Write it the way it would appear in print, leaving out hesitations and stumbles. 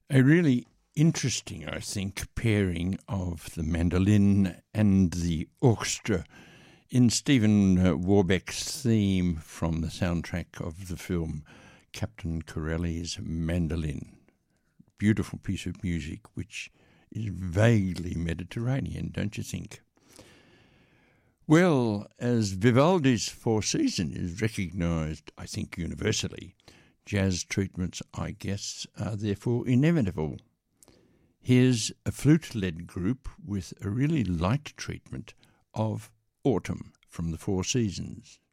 A really interesting, I think, pairing of the mandolin and the orchestra in Stephen Warbeck's theme from the soundtrack of the film Captain Corelli's Mandolin. Beautiful piece of music which is vaguely Mediterranean, don't you think? Well, as Vivaldi's Four Seasons is recognised, I think, universally, jazz treatments, I guess, are therefore inevitable. Here's a flute-led group with a really light treatment of Autumn from the Four Seasons.